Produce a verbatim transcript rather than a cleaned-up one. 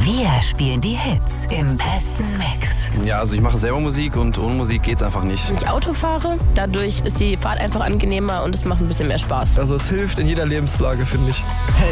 Wir spielen die Hits im besten Mix. Ja, also ich mache selber Musik und ohne Musik geht's einfach nicht. Wenn ich Auto fahre, dadurch ist die Fahrt einfach angenehmer und es macht ein bisschen mehr Spaß. Also es hilft in jeder Lebenslage, finde ich. Hey,